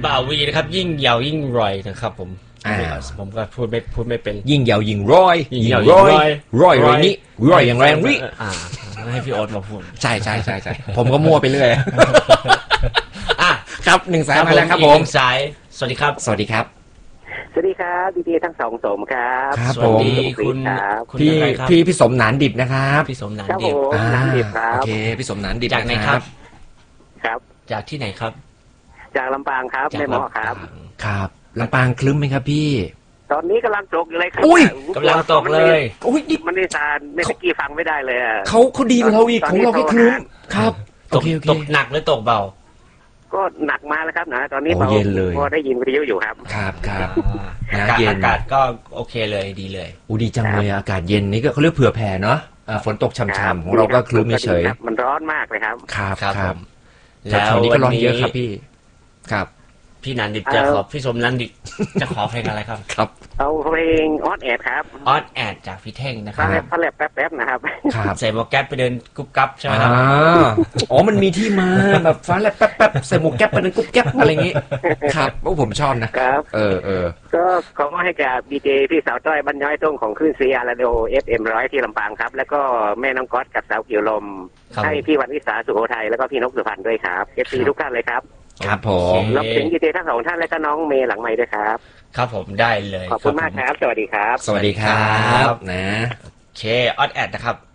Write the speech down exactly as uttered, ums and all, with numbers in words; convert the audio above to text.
บ่าวีนะครับยิ่งยาวยิ่งรอยนะครับผมผมก็พูดไม่พูดไม่เป็นยิ่งยาวยิ่งร้อยยิ่งร้อยร้อยเลยนี่ร้อยอย่างแรงริอ่าให้พี่โอ๊ตมาพูดใช่ใช่ใช่ใช่ผมก็มั่วไปเรื่อยอ่ะครับหนึ่งสายมาแล้วครับผมสายสวัสดีครับสวัสดีครับสวัสดีครับดีดีทั้งสองสมครับครับผมคุณพี่พี่พี่สมหนานดิบนะครับพี่สมหนานดิบหนานดิบครับโอเคพี่สมหนานดิบจากไหนครับครับจากที่ไหนครับจากลำปางครับแม่หมอครับครับลำปางคลึ้มไหมครับพี่ตอนนี้กำลังตกอยู่เลยครับกำลังตกเลยอุ้ยมันได้ซานไม่ตะกี้ฟังไม่ได้เลยอ่ะเขาเขาดีกว่าเราอีกของเราแค่คลึ้มครับตกตกหนักหรือตกเบาก็หนักมาแล้วครับนะตอนนี้เบาพอได้ยินวิทยุอยู่ครับครับครับอากาศก็โอเคเลยดีเลยอู้ดีจังเลยอากาศเย็นนี่ก็เขาเรียกเผื่อแผ่เนาะฝนตกช่ำๆของเราก็คลึ้มเฉยมันร้อนมากเลยครับครับครับแล้ววันนี้ก็ร้อนเยอะครับพี่ครับพี่นันดิบจะขอพี่สมนันดิบจะขอเพลงอะไรครับครับเอาเพลงออดแอดครับออดแอดจากพี่เท่งนะครับพะแลบแป๊บๆนะครับครับใส่หมวกแก๊ปไปเดินกุ๊บกั๊บใช่ไหมครับอ๋อมันมีที่มาแบบฟ้าแลบแป๊บๆใส่หมวกแก๊ปไปเดินกุ๊บแก๊ปอะไรอย่างงี้ครับโอ้ผมชอบนะครับเออเออก็ขอให้กับดีเจพี่สาวต้อยบรรย้อยต้งของคลื่นซีอาร์ราดิโอเอฟเอ็มร้อยที่ลำปางครับแล้วก็แม่น้องก๊อตกับสาวเกี่ยวลมให้พี่วันวิสาสุโขทัยแล้วก็พี่นกสุพรรณด้วยครับเอฟซีทุกท่านเลยครับครับผมรับถึงดีเจทั้งสองท่านและก็น้องเมย์หลังไมค์ด้วยครับครับผมได้เลยขอบคุณมากครับสวัสดีครับสวัสดีครับนะโอเคออดแอดนะครับ